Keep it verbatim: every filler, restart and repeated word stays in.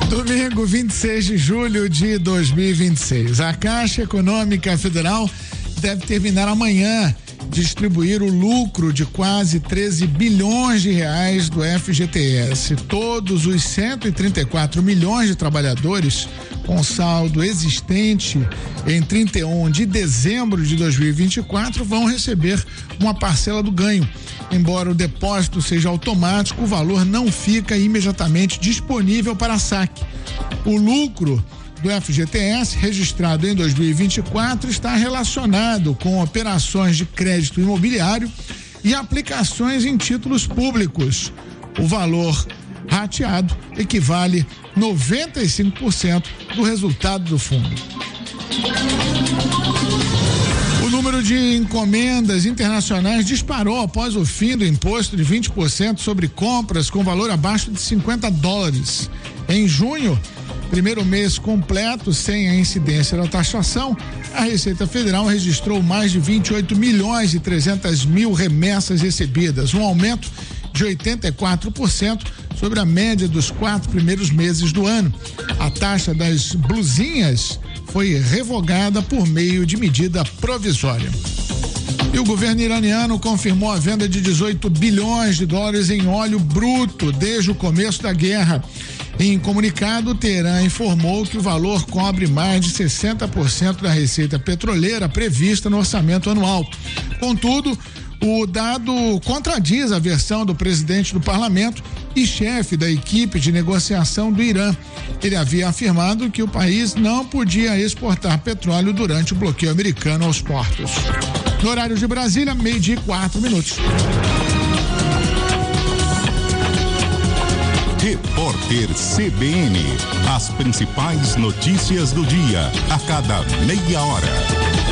Domingo, vinte e seis de julho de dois mil e vinte e seis. A Caixa Econômica Federal deve terminar amanhã de distribuir o lucro de quase treze bilhões de reais do F G T S. Todos os cento e trinta e quatro milhões de trabalhadores com saldo existente em trinta e um de dezembro de dois mil e vinte e quatro vão receber uma parcela do ganho. Embora o depósito seja automático, o valor não fica imediatamente disponível para saque. O lucro do F G T S registrado em dois mil e vinte e quatro está relacionado com operações de crédito imobiliário e aplicações em títulos públicos. O valor rateado equivale a noventa e cinco por cento do resultado do fundo. O número de encomendas internacionais disparou após o fim do imposto de vinte por cento sobre compras com valor abaixo de cinquenta dólares. Em junho, primeiro mês completo sem a incidência da taxação, a Receita Federal registrou mais de vinte e oito milhões e trezentas mil remessas recebidas, um aumento de oitenta e quatro por cento sobre a média dos quatro primeiros meses do ano. A taxa das blusinhas foi revogada por meio de medida provisória. E o governo iraniano confirmou a venda de dezoito bilhões de dólares em óleo bruto desde o começo da guerra. Em comunicado, o Teherã informou que o valor cobre mais de sessenta por cento da receita petroleira prevista no orçamento anual. Contudo, o dado contradiz a versão do presidente do parlamento e chefe da equipe de negociação do Irã. Ele havia afirmado que o país não podia exportar petróleo durante o bloqueio americano aos portos. No horário de Brasília, meio-dia e quatro minutos. Repórter C B N. As principais notícias do dia, a cada meia hora.